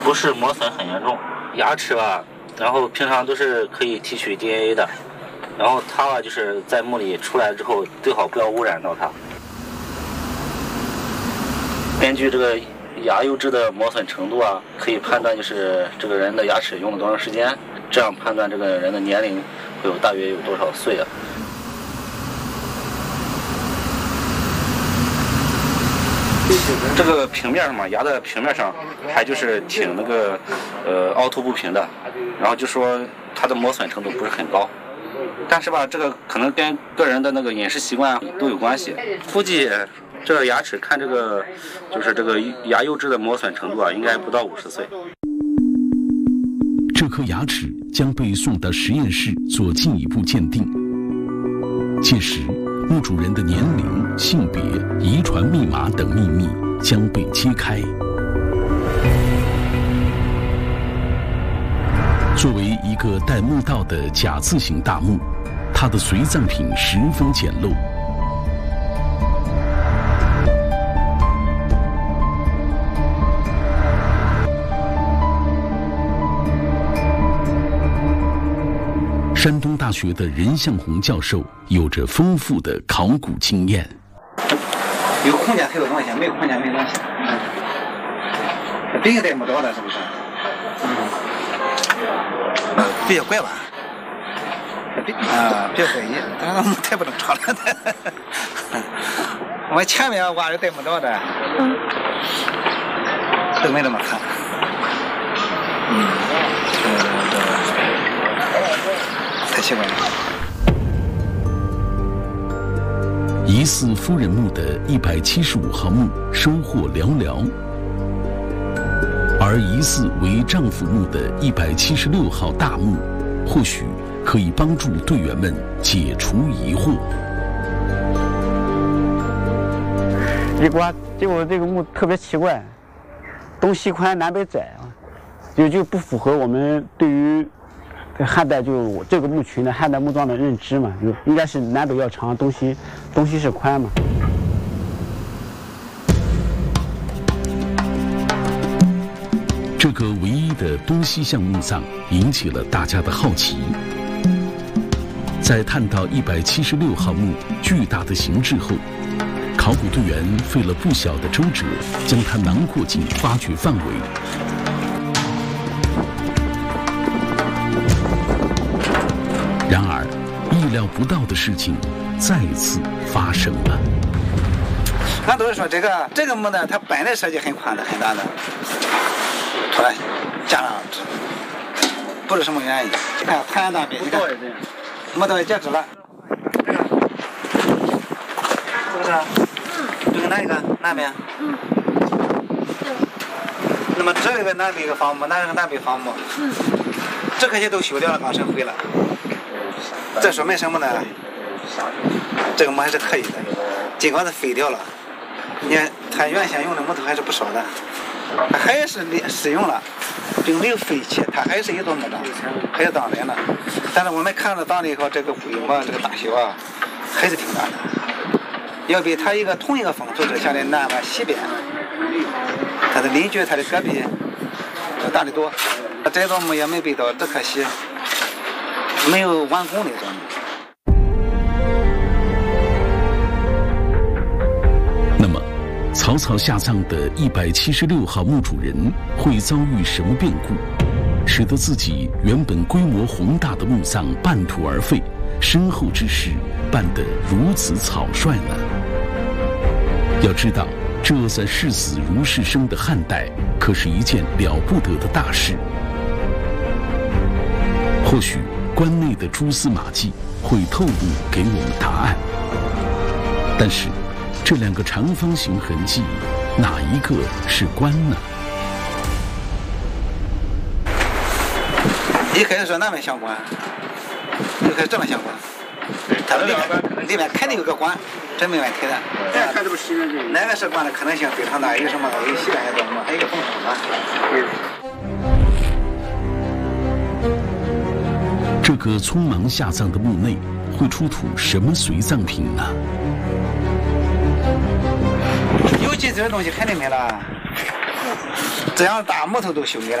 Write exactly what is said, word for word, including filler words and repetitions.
不是磨损很严重。牙齿吧，然后平常都是可以提取 D N A 的，然后它吧就是在墓里出来之后，最好不要污染到它。根据这个牙釉质的磨损程度啊，可以判断就是这个人的牙齿用了多长时间，这样判断这个人的年龄会有大约有多少岁啊。这个平面上嘛，牙的平面上还就是挺那个呃凹凸不平的，然后就说它的磨损程度不是很高，但是吧，这个可能跟个人的那个饮食习惯都有关系。估计这个牙齿看这个就是这个牙釉质的磨损程度啊，应该不到五十岁。 这颗牙齿将被送到实验室做进一步鉴定，届时墓主人的年龄、性别、遗传密码等秘密将被揭开。作为一个带墓道的甲字形大墓，它的随葬品十分简陋。山东大学的任向红教授有着丰富的考古经验。 有空间才有东西，没有空间没东西。嗯，毕竟带不着的，是不是？嗯，比较怪吧？啊，比较怪异，但是我们太不能吵了。我们前面挖的带不着的，嗯，都没这么看。嗯，这这。太奇怪了。 疑似夫人墓的一百七十五号墓收获寥寥，而疑似为丈夫墓的一百七十六号大墓，或许可以帮助队员们解除疑惑。 一刮，结果这个墓特别奇怪，东西宽南北窄啊，就就不符合我们对于汉代就我这个墓群的汉代墓葬的认知嘛，就应该是南北要长，东西东西是宽嘛。 这个唯一的东西向墓葬引起了大家的好奇。在探到一百七十六号墓巨大的形制后，考古队员费了不小的周折，将它囊括进发掘范围。然而，意料不到的事情再次发生了。 俺都是说这个这个墓呢，它本来设计很宽的、很大的，突然加上不知什么原因，你看太阳大边，你看墓道也截止了，这个是不是？这个哪一个？南边？嗯。那么这个南北一个房墓，那个南北房墓，嗯，这可些都修掉了，刚生灰了。这说明什么呢？这个墓还是可以的，尽管是废掉了，你看它原先用的木头还是不少的，它还是使用了，并没有废弃，它还是一座墓葬，还是当人了。但是我们看了当了以后，这个规模、这个大小啊，还是挺大的，要比它一个同一个风土之下的南边、西边，它的邻居、它的隔壁要大得多。这座墓也没被盗，只可惜没有完工的这种。 那么，草草下葬的一百七十六号墓主人会遭遇什么变故，使得自己原本规模宏大的墓葬半途而废，身后之事办得如此草率呢？要知道，这在视死如是生的汉代，可是一件了不得的大事。或许关内的蛛丝马迹会透露给我们答案，但是这两个长方形痕迹，哪一个是关呢？ 一开始说那边像关，就开始这么像关，它里面里面肯定有个关，这没问题的。 看这个西边这个， 哪个是关的可能性非常大，有什么？有西边一个墓，还有一个凤凰嘛。 这个匆忙下葬的墓内会出土什么随葬品呢？ 有金子的东西肯定没了， 这样大木头都修没了。